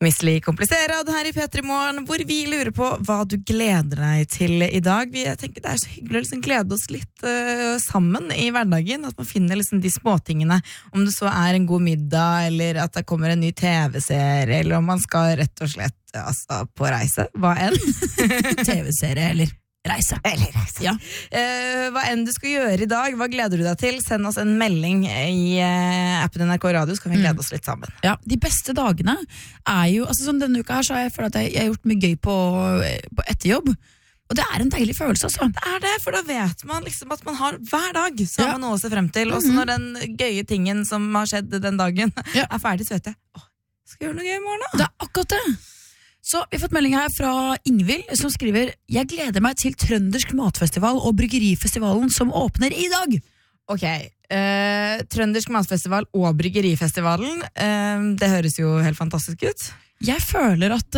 Misselig kompliserad her I P3 Morgen, hvor vi lurer på hva du gleder deg til I dag. Jeg tenker det så hyggelig å liksom glede oss litt sammen I hverdagen, at man finner liksom de småtingene, om det så en god middag, eller at det kommer en ny TV-serie, eller om man skal rett og slett på reise, hva enn. TV-serie eller reise. Ja. Hva enn du skal gjøre I dag, hva gleder du deg til? Send oss en melding I appen NRK Radio, så kan vi glede oss litt sammen. Ja, de beste dagene jo, altså sånn denne uka her, så har jeg følt at jeg har gjort mye gøy på etterjobb, og det en deilig følelse altså. Det det, for da vet man liksom at man har hver dag, så har man noe å se frem til, og så når den gøye tingen som har skjedd den dagen ferdig, så vet jeg, skal jeg gjøre noe gøy I morgen da? Det akkurat det. Så vi har fått melding her fra Ingvild som skriver: Jeg gleder meg til Trøndersk matfestival og Bryggerifestivalen som åpner I dag. Ok, Trøndersk matfestival og Bryggerifestivalen, det høres jo helt fantastisk ut. Jeg føler at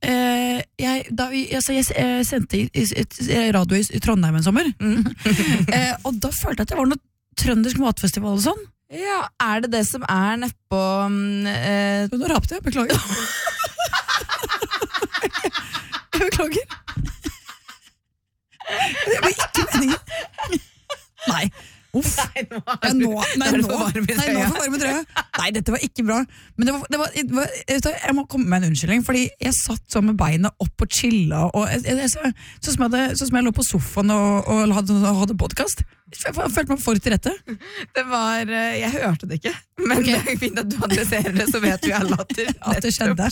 jeg sendte I radio I Trondheim en sommer, og da følte jeg at det var noe Trøndersk matfestival og sånn. Ja, det som nedpå Nå rapte jeg, beklager. Jeg beklager. Det var ikke meningen. Nei. Uff. Nå varme trøya. Nei, dette var ikke bra. Men jeg må komme med en unnskyldning, fordi jeg satt sånn med beina opp og chilla, og sånn som jeg lå på sofaen og hadde podcast. Jeg følte meg for til rette. Jeg hørte det ikke, men det fint at du adresserer det, så vet vi alle at det skjedde.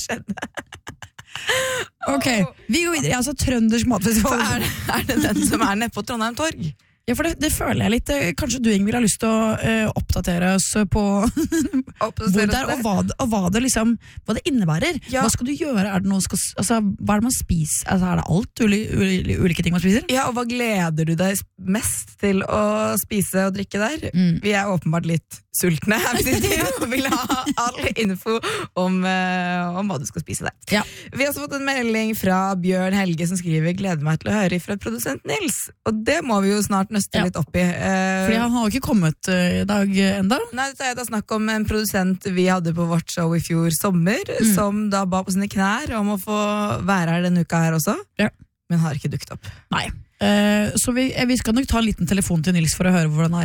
Ok, vi går videre. Altså Trøndersk matfestival. Det den som nede på Trondheim Torg? Ja, for det føler jeg litt. Kanskje du, Ingvild, har lyst til å oppdatere oss på hvor der, og hva det liksom, hva det innebærer. Hva skal du gjøre? Det noe hva det man spiser? Altså, det alt ulike ting man spiser? Ja, og hva gleder du deg mest til å spise og drikke der? Vi åpenbart litt sultne her og vil ha all info om hva du skal spise der. Ja. Vi har også fått en melding fra Bjørn Helge som skriver: gleder meg til å høre fra produsent Nils. Og det må vi jo snart nøste litt opp I. Fordi han har jo ikke kommet I dag enda. Nei, det da snakk om en produsent vi hadde på vårt show I fjor sommer, som da ba på sine knær om å få være her denne uka her også, men har ikke dukket opp. Nei. Så vi skal nok ta en liten telefon til Nils for å høre hvor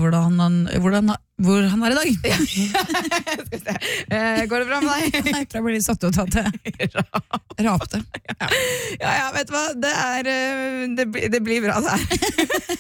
han I dag. Skal se. Går det bra med deg? Nei, jeg blir litt satt ut av det. Rapte. Ja, vet du hva? Det blir bra det her.